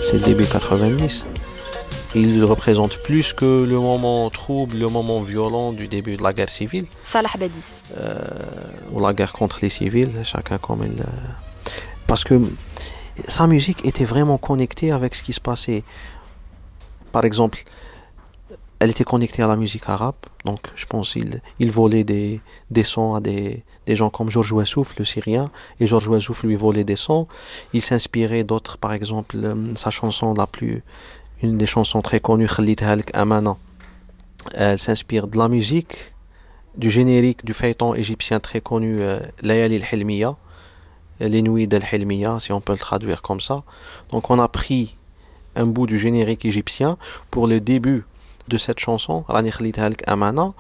c'est le début 90. Il représente plus que le moment trouble, le moment violent du début de la guerre civile. Salah Badis. Ou la guerre contre les civils, chacun comme il... Parce que sa musique était vraiment connectée avec ce qui se passait. Par exemple, elle était connectée à la musique arabe. Donc, je pense qu'il volait des sons à des gens comme Georges Wassouf, le Syrien. Et Georges Wassouf lui volait des sons. Il s'inspirait d'autres, par exemple, sa chanson une des chansons très connues, Khalidha Lak Amana. Elle s'inspire de la musique, du générique du feuilleton égyptien très connu, Layali al-Hilmiya, les nuits d'Al-Hilmiya, si on peut le traduire comme ça. Donc, on a pris un bout du générique égyptien pour le début de cette chanson, Rani Khalidha Lak Amana,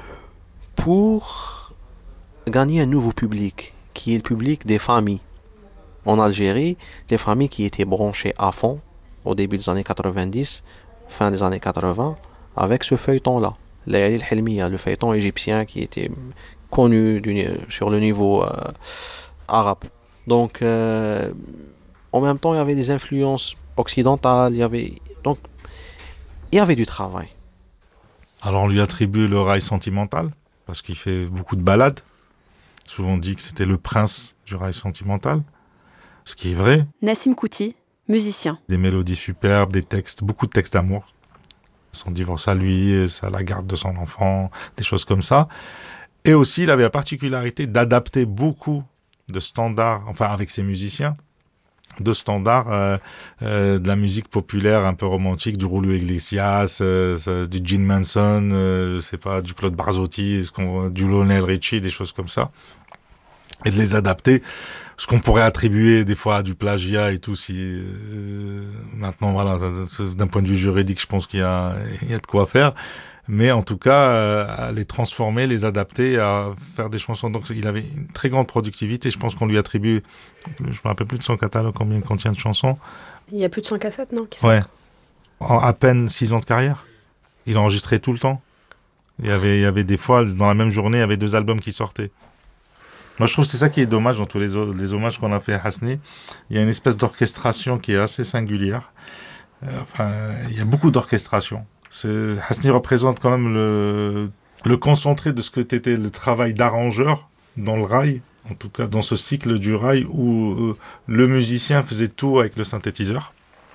pour gagner un nouveau public, qui est le public des familles. En Algérie, des familles qui étaient branchées à fond au début des années 90, fin des années 80, avec ce feuilleton-là, Layali al-Hilmiya, le feuilleton égyptien qui était connu sur le niveau arabe. Donc, en même temps, il y avait des influences occidentales, il y avait du travail. Alors on lui attribue le rail sentimental, parce qu'il fait beaucoup de ballades. Souvent on dit que c'était le prince du rail sentimental, ce qui est vrai. Nassim Kouti, musicien. Des mélodies superbes, des textes, beaucoup de textes d'amour. Son divorce à lui, la garde de son enfant, des choses comme ça. Et aussi, il avait la particularité d'adapter beaucoup de standards, enfin avec ses musiciens, de standards de la musique populaire un peu romantique, du Julio Iglesias, du Gene Manson, je sais pas, du Claude Barzotti, du Lionel Richie, des choses comme ça, et de les adapter, ce qu'on pourrait attribuer des fois à du plagiat et tout, si maintenant voilà, d'un point de vue juridique, je pense qu'il y a de quoi faire. Mais en tout cas, à les transformer, les adapter, à faire des chansons. Donc il avait une très grande productivité. Je pense qu'on lui attribue, je me rappelle plus de son catalogue, combien il contient de chansons. Il y a plus de 100 cassettes, non, qui sont... Ouais. En à peine 6 ans de carrière. Il enregistrait tout le temps. Il y avait des fois, dans la même journée, il y avait 2 albums qui sortaient. Moi, je trouve que c'est ça qui est dommage dans tous les hommages qu'on a fait à Hasni. Il y a une espèce d'orchestration qui est assez singulière. Il y a beaucoup d'orchestration. Hasni représente quand même le concentré de ce que était le travail d'arrangeur dans le rail, en tout cas dans ce cycle du rail où le musicien faisait tout avec le synthétiseur.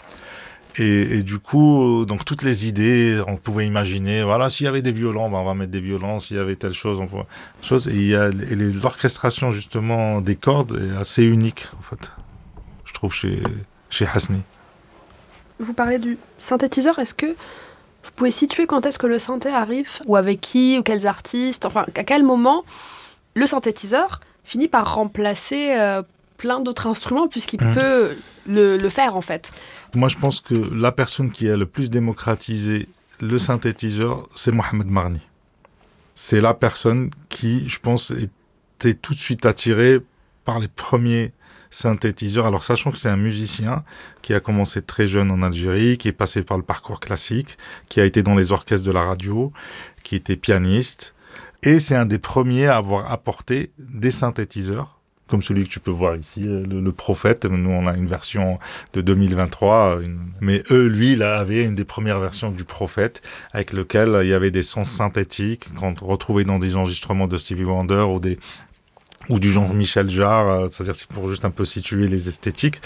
Et du coup, donc toutes les idées, on pouvait imaginer, voilà, s'il y avait des violons, on va mettre des violons, s'il y avait telle chose, on voit chose. Et l'orchestration justement des cordes est assez unique, en fait, je trouve, chez Hasni. Vous parlez du synthétiseur, est-ce que vous pouvez situer quand est-ce que le synthé arrive, ou avec qui, ou quels artistes, enfin, à quel moment le synthétiseur finit par remplacer plein d'autres instruments, puisqu'il peut le faire, en fait. Moi, je pense que la personne qui a le plus démocratisé le synthétiseur, c'est Mohamed Marni. C'est la personne qui, je pense, était tout de suite attirée par les premiers synthétiseur. Alors, sachant que c'est un musicien qui a commencé très jeune en Algérie, qui est passé par le parcours classique, qui a été dans les orchestres de la radio, qui était pianiste. Et c'est un des premiers à avoir apporté des synthétiseurs, comme celui que tu peux voir ici, le Prophète. Nous, on a une version de 2023. Mais lui, il avait une des premières versions du Prophète, avec lequel il y avait des sons synthétiques, qu'on retrouvait dans des enregistrements de Stevie Wonder ou du genre Michel Jarre, c'est-à-dire c'est pour juste un peu situer les esthétiques.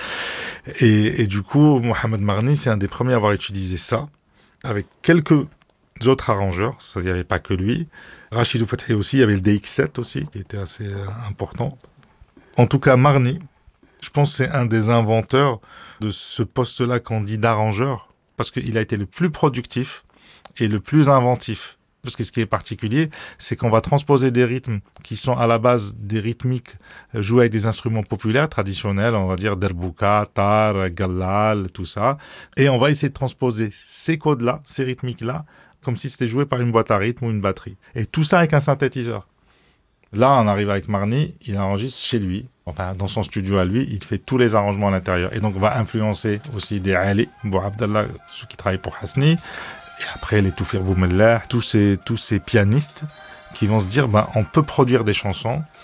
Et du coup, Mohamed Marni, c'est un des premiers à avoir utilisé ça, avec quelques autres arrangeurs, c'est-à-dire il n'y avait pas que lui. Rachidou Fathi aussi, il y avait le DX7 aussi, qui était assez important. En tout cas, Marni, je pense que c'est un des inventeurs de ce poste-là qu'on dit d'arrangeur, parce qu'il a été le plus productif et le plus inventif. Parce que ce qui est particulier, c'est qu'on va transposer des rythmes qui sont à la base des rythmiques joués avec des instruments populaires, traditionnels, on va dire derbouka, tar, gallal, tout ça. Et on va essayer de transposer ces codes-là, ces rythmiques-là, comme si c'était joué par une boîte à rythme ou une batterie. Et tout ça avec un synthétiseur. Là, on arrive avec Marni, il enregistre chez lui, enfin dans son studio à lui, il fait tous les arrangements à l'intérieur. Et donc, on va influencer aussi des Ali, Bou Abdallah, ceux qui travaillent pour Hasni. Et après, les Toufir Boumellah, tous ces pianistes qui vont se dire, on peut produire des chansons